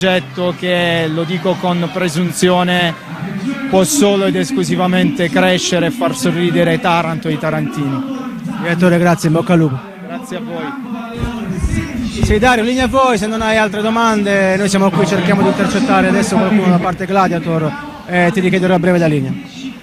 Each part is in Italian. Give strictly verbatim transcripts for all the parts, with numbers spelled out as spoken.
progetto che, lo dico con presunzione, può solo ed esclusivamente crescere e far sorridere Taranto e i tarantini. Direttore, grazie, in bocca al lupo. Grazie a voi. Sì, Dario, linea a voi, se non hai altre domande noi siamo qui, cerchiamo di intercettare adesso qualcuno da parte Gladiator e ti richiederò a breve la linea.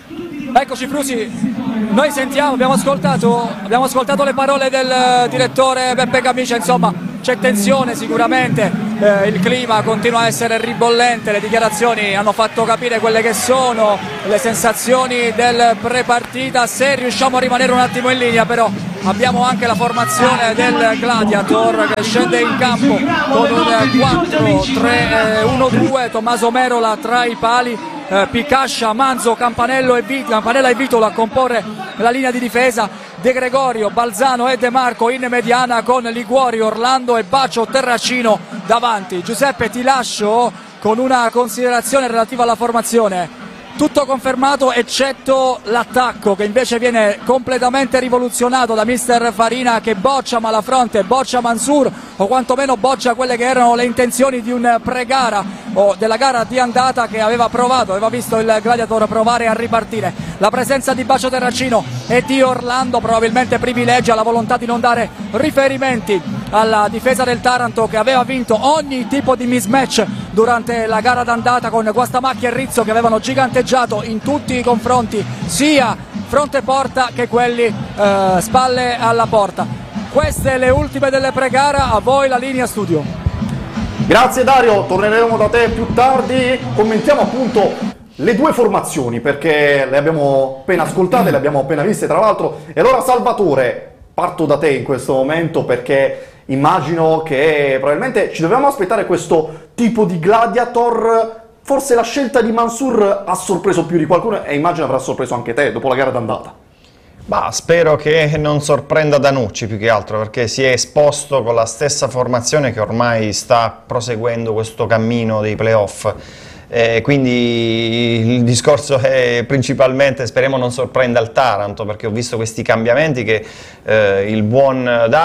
Eccoci Frusi, noi sentiamo, abbiamo ascoltato, abbiamo ascoltato le parole del direttore Beppe Camicia, insomma c'è tensione sicuramente, eh, il clima continua a essere ribollente, le dichiarazioni hanno fatto capire quelle che sono le sensazioni del pre-partita. Se riusciamo a rimanere un attimo in linea però abbiamo anche la formazione del Gladiator che scende in campo con un quattro tre uno due, Tommaso Merola tra i pali, Eh, Picascia, Manzo, Campanello e Vito, Campanella e Vitolo a comporre la linea di difesa, De Gregorio, Balzano e De Marco in mediana con Liguori, Orlando e Bacio Terracino davanti. Giuseppe, ti lascio con una considerazione relativa alla formazione. Tutto confermato eccetto l'attacco che invece viene completamente rivoluzionato da mister Farina, che boccia Malafronte, boccia Mansur o quantomeno boccia quelle che erano le intenzioni di un pre-gara o della gara di andata che aveva provato, aveva visto il Gladiator provare a ripartire. La presenza di Bacio Terracino e di Orlando probabilmente privilegia la volontà di non dare riferimenti alla difesa del Taranto, che aveva vinto ogni tipo di mismatch durante la gara d'andata con Guastamacchi e Rizzo, che avevano giganteggiato in tutti i confronti, sia fronte porta che quelli eh, spalle alla porta. Queste le ultime delle pre-gara, a voi la linea studio. Grazie Dario, torneremo da te più tardi, commentiamo appunto le due formazioni perché le abbiamo appena ascoltate, le abbiamo appena viste tra l'altro. E allora Salvatore, parto da te in questo momento perché immagino che probabilmente ci dovevamo aspettare questo tipo di Gladiator. Forse la scelta di Mansur ha sorpreso più di qualcuno e immagino avrà sorpreso anche te dopo la gara d'andata. Bah, spero che non sorprenda Danucci più che altro, perché si è esposto con la stessa formazione che ormai sta proseguendo questo cammino dei playoff. Eh, quindi il discorso è principalmente speriamo non sorprenda il Taranto, perché ho visto questi cambiamenti che eh, il buon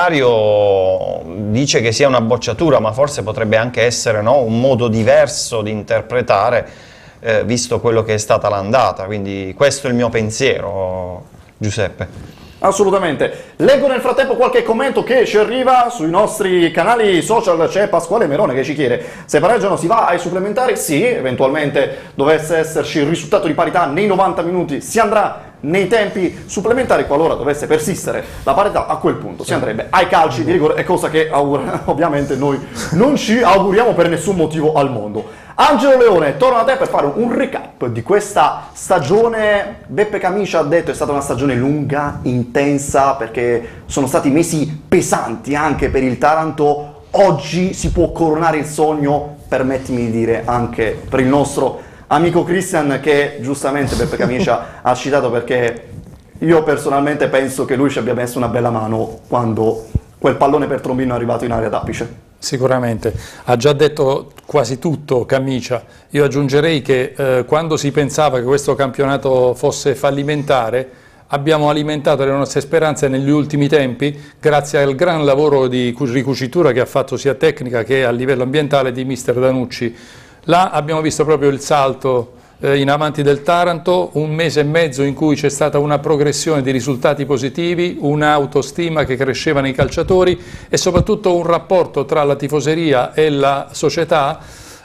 Dario dice che sia una bocciatura, ma forse potrebbe anche essere, no, un modo diverso di interpretare eh, visto quello che è stata l'andata. Quindi questo è il mio pensiero, Giuseppe. Assolutamente. Leggo nel frattempo qualche commento che ci arriva sui nostri canali social. C'è Pasquale Merone che ci chiede: se pareggiano si va ai supplementari? Sì, eventualmente dovesse esserci il risultato di parità nei novanta minuti si andrà nei tempi supplementari. Qualora dovesse persistere la parità, a quel punto si andrebbe ai calci di rigore, è cosa che ovviamente noi non ci auguriamo per nessun motivo al mondo. Angelo Leone, torno a te per fare un recap di questa stagione. Beppe Camicia ha detto è stata una stagione lunga, intensa, perché sono stati mesi pesanti anche per il Taranto. Oggi si può coronare il sogno, permettimi di dire, anche per il nostro amico Christian, che giustamente Beppe Camicia ha citato, perché io personalmente penso che lui ci abbia messo una bella mano quando quel pallone per Trombino è arrivato in area d'apice. Sicuramente, ha già detto quasi tutto Camicia. Io aggiungerei che eh, quando si pensava che questo campionato fosse fallimentare, abbiamo alimentato le nostre speranze negli ultimi tempi grazie al gran lavoro di ricucitura che ha fatto sia tecnica che a livello ambientale di mister Danucci. Là abbiamo visto proprio il salto in avanti del Taranto, un mese e mezzo in cui c'è stata una progressione di risultati positivi, un'autostima che cresceva nei calciatori e soprattutto un rapporto tra la tifoseria e la società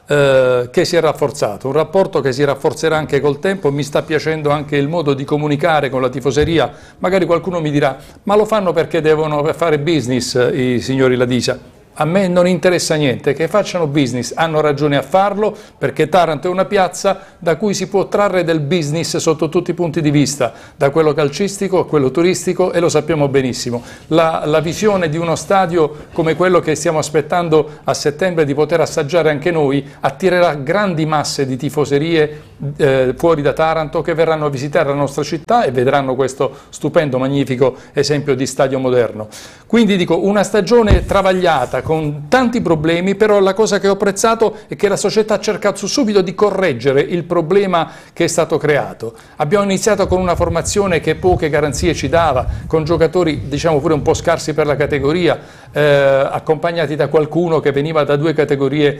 eh, che si è rafforzato, un rapporto che si rafforzerà anche col tempo. Mi sta piacendo anche il modo di comunicare con la tifoseria. Magari qualcuno mi dirà: ma lo fanno perché devono fare business i signori Ladisa? A me non interessa niente, che facciano business, hanno ragione a farlo, perché Taranto è una piazza da cui si può trarre del business sotto tutti i punti di vista, da quello calcistico a quello turistico, e lo sappiamo benissimo. La, la visione di uno stadio come quello che stiamo aspettando a settembre di poter assaggiare anche noi attirerà grandi masse di tifoserie eh, fuori da Taranto che verranno a visitare la nostra città e vedranno questo stupendo, magnifico esempio di stadio moderno. Quindi dico, una stagione travagliata, con tanti problemi, però la cosa che ho apprezzato è che la società ha cercato subito di correggere il problema che è stato creato. Abbiamo iniziato con una formazione che poche garanzie ci dava, con giocatori diciamo pure un po' scarsi per la categoria, eh, accompagnati da qualcuno che veniva da due categorie